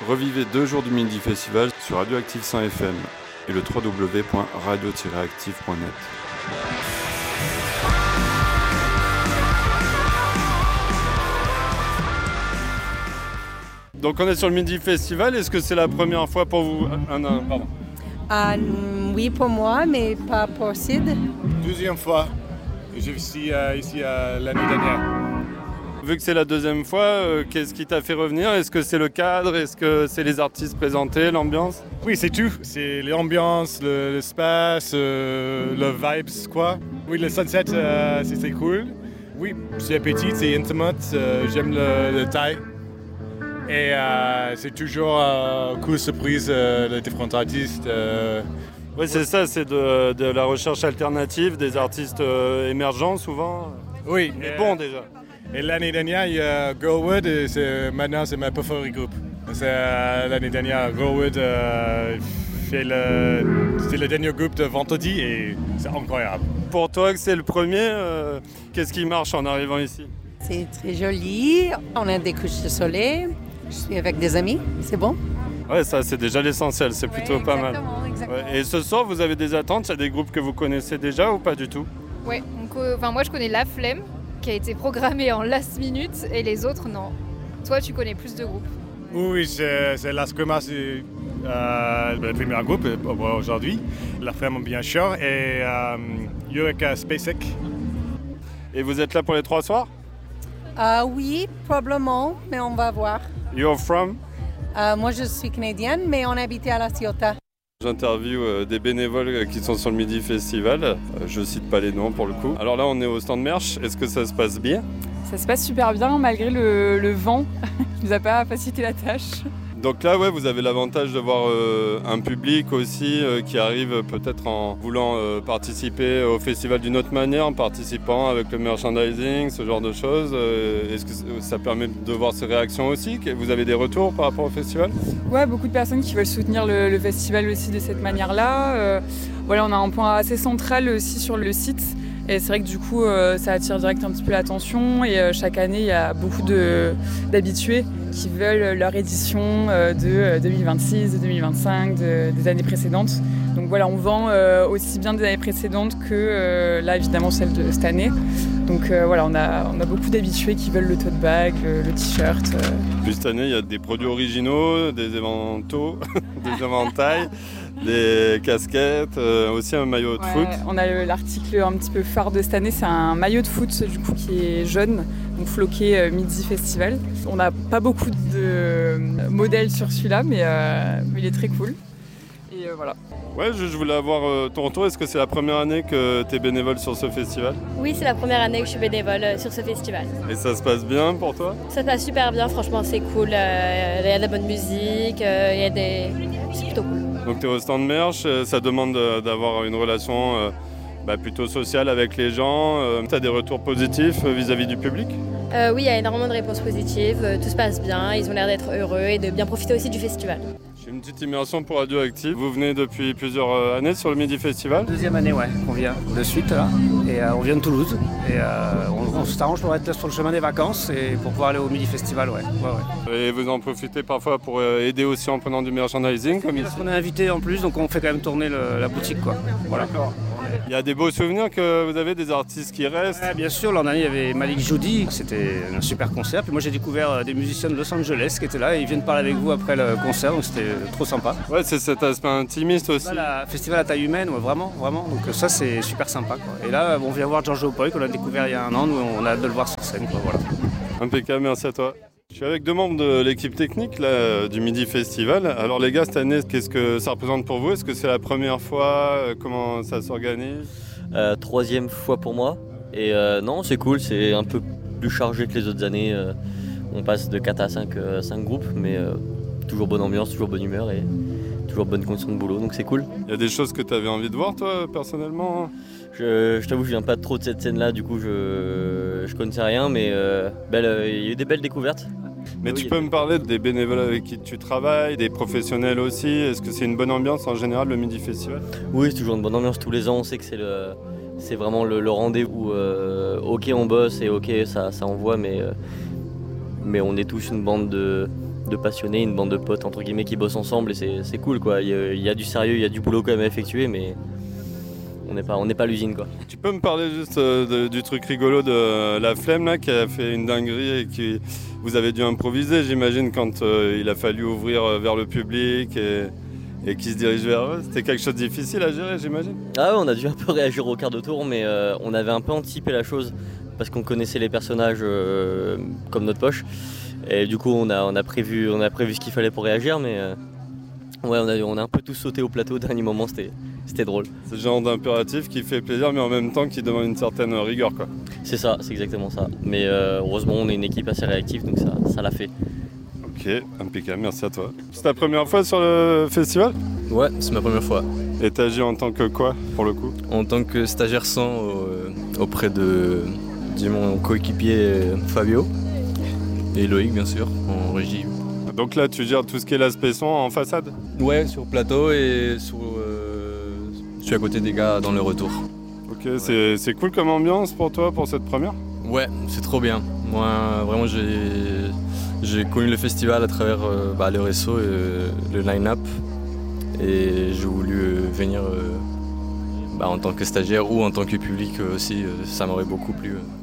Revivez 2 jours du Midi Festival sur Radioactive 100 FM et le www.radio-active.net. Donc on est sur le Midi Festival, est-ce que c'est la première fois pour vous? Pardon. Oui, pour moi, mais pas pour Sid. Deuxième fois. Je suis ici l'année dernière. Vu que c'est la deuxième fois, qu'est-ce qui t'a fait revenir? Est-ce que c'est le cadre? Est-ce que c'est les artistes présentés, l'ambiance? Oui, c'est tout. C'est l'ambiance, l'espace, le vibes, quoi. Oui, le sunset, c'est cool. Oui, c'est petit, c'est intimate. J'aime le taille. Et c'est toujours cool surprise, les différents artistes. Oui, c'est ça, c'est de la recherche alternative, des artistes émergents souvent. Oui. Mais bon déjà. Et l'année dernière, il y a Girlwood, et maintenant c'est ma préférée groupe. L'année dernière, Girlwood c'est le dernier groupe de vendredi et c'est incroyable. Pour toi, que c'est le premier, qu'est-ce qui marche en arrivant ici? C'est très joli, on a des couches de soleil, je suis avec des amis, c'est bon? Ouais, ça c'est déjà l'essentiel, c'est plutôt pas mal. Exactement. Ouais. Et ce soir, vous avez des attentes? Il y a des groupes que vous connaissez déjà ou pas du tout? Ouais, moi je connais La Flemme, qui a été programmée en last minute, et les autres non. Toi, tu connais plus de groupes? Oui, c'est La Screama, c'est le premier groupe aujourd'hui. La Flemme bien sûr, et Eureka Spacek. Et vous êtes là pour les 3 soirs? Oui, probablement, mais on va voir. You're from? Moi, je suis canadienne, mais on habitait à La Ciotat. J'interviewe des bénévoles qui sont sur le Midi Festival. Je cite pas les noms pour le coup. Alors là, on est au stand merch. Est-ce que ça se passe bien? Ça se passe super bien malgré le vent qui nous a pas facilité la tâche. Donc là, ouais, vous avez l'avantage de voir un public aussi qui arrive peut-être en voulant participer au festival d'une autre manière, en participant avec le merchandising, ce genre de choses. Est-ce que ça permet de voir ces réactions aussi? Vous avez des retours par rapport au festival? Ouais, beaucoup de personnes qui veulent soutenir le festival aussi de cette manière-là. Voilà, on a un point assez central aussi sur le site. Et c'est vrai que du coup, ça attire direct un petit peu l'attention. Et chaque année, il y a beaucoup d'habitués qui veulent leur édition de 2026, de 2025, des années précédentes. Donc voilà, on vend aussi bien des années précédentes que là, évidemment, celle de cette année. Donc voilà, on a beaucoup d'habitués qui veulent le tote bag, le t-shirt. Puis cette année, il y a des produits originaux, des éventails, des éventails. Des casquettes, aussi un maillot de foot. On a l'article un petit peu phare de cette année, c'est un maillot de foot du coup qui est jaune, donc floqué Midi Festival. On n'a pas beaucoup de modèles sur celui-là, mais il est très cool. Et voilà. Ouais, je voulais avoir ton retour. Est-ce que c'est la première année que tu es bénévole sur ce festival? Oui, c'est la première année que je suis bénévole sur ce festival. Et ça se passe bien pour toi? Ça se passe super bien, franchement c'est cool. Il y a de la bonne musique, c'est plutôt cool. Donc tu es au stand merch, ça demande d'avoir une relation plutôt sociale avec les gens. Tu as des retours positifs vis-à-vis du public? Oui, il y a énormément de réponses positives, tout se passe bien, ils ont l'air d'être heureux et de bien profiter aussi du festival. J'ai une petite immersion pour Radioactive. Vous venez depuis plusieurs années sur le Midi Festival? Deuxième année, ouais, on vient de suite là. Et on vient de Toulouse. Et on s'arrange pour être là sur le chemin des vacances et pour pouvoir aller au Midi Festival, ouais. Et vous en profitez parfois pour aider aussi en prenant du merchandising comme ici? On est invité en plus, donc on fait quand même tourner la boutique, quoi. Voilà. D'accord. Il y a des beaux souvenirs que vous avez, des artistes qui restent? Ouais, bien sûr, l'an dernier il y avait Malik Joudi, c'était un super concert. Puis moi j'ai découvert des musiciens de Los Angeles qui étaient là et ils viennent parler avec vous après le concert, donc c'était trop sympa. Ouais, c'est cet aspect intimiste aussi. Le festival à taille humaine, ouais, vraiment. Donc ça c'est super sympa, quoi. Et là on vient voir Giorgio Poi qu'on a découvert il y a un an, nous on a hâte de le voir sur scène, quoi, voilà. Impeccable, merci à toi. Je suis avec 2 membres de l'équipe technique là, du Midi Festival. Alors les gars, cette année, qu'est-ce que ça représente pour vous? Est-ce que c'est la première fois? Comment ça s'organise? 3e fois pour moi. Et non, c'est cool, c'est un peu plus chargé que les autres années. On passe de 4 à 5 groupes, mais toujours bonne ambiance, toujours bonne humeur et toujours bonne condition de boulot, donc c'est cool. Il y a des choses que tu avais envie de voir toi, personnellement? Je t'avoue, je viens pas trop de cette scène-là, du coup je connaissais rien, mais il y a eu des belles découvertes. Mais tu peux me parler des bénévoles avec qui tu travailles, des professionnels aussi? Est-ce que c'est une bonne ambiance en général, le Midi Festival? Oui, c'est toujours une bonne ambiance. Tous les ans, on sait que c'est vraiment le rendez-vous. Ok, on bosse et ok, ça envoie, mais on est tous une bande de de passionnés, une bande de potes entre guillemets qui bossent ensemble et c'est cool quoi. Il y a du sérieux, il y a du boulot quand même à effectuer, mais on n'est pas à l'usine quoi. Tu peux me parler juste du truc rigolo de la Flemme là, qui a fait une dinguerie et qui vous avez dû improviser, j'imagine, quand il a fallu ouvrir vers le public et qui se dirige vers eux. C'était quelque chose de difficile à gérer, j'imagine. Ah ouais, on a dû un peu réagir au quart de tour, mais on avait un peu anticipé la chose parce qu'on connaissait les personnages comme notre poche. Et du coup, on a prévu ce qu'il fallait pour réagir, mais ouais, on a un peu tous sauté au plateau au dernier moment, c'était drôle. C'est le genre d'impératif qui fait plaisir, mais en même temps qui demande une certaine rigueur, quoi. C'est ça, c'est exactement ça. Mais heureusement, on est une équipe assez réactive, donc ça l'a fait. Ok, impeccable, merci à toi. C'est ta première fois sur le festival ? Ouais, c'est ma première fois. Et t'agis en tant que quoi, pour le coup ? En tant que stagiaire 100 auprès de mon coéquipier Fabio et Loïc, bien sûr, en régie. Donc là, tu gères tout ce qui est l'aspect son en façade ? Ouais, sur plateau et je suis à côté des gars dans le retour. Ok, ouais. C'est cool comme ambiance pour toi, pour cette première ? Ouais, c'est trop bien. Moi, vraiment, j'ai connu le festival à travers le réseau et le line-up. Et j'ai voulu venir en tant que stagiaire ou en tant que public aussi, ça m'aurait beaucoup plu.